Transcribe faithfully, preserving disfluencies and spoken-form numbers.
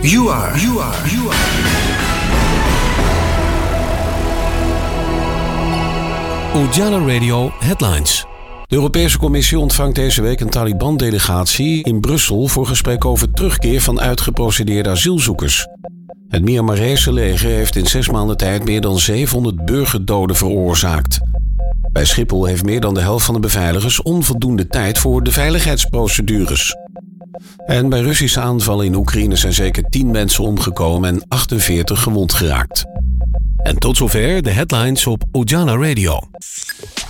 You are, you are, you are. Ujala Radio Headlines. De Europese Commissie ontvangt deze week een Taliban-delegatie in Brussel voor gesprek over terugkeer van uitgeprocedeerde asielzoekers. Het Myanmarese leger heeft in zes maanden tijd meer dan zevenhonderd burgerdoden veroorzaakt. Bij Schiphol heeft meer dan de helft van de beveiligers onvoldoende tijd voor de veiligheidsprocedures. En bij Russische aanvallen in Oekraïne zijn zeker tien mensen omgekomen en achtenveertig gewond geraakt. En tot zover de headlines op Ujala Radio.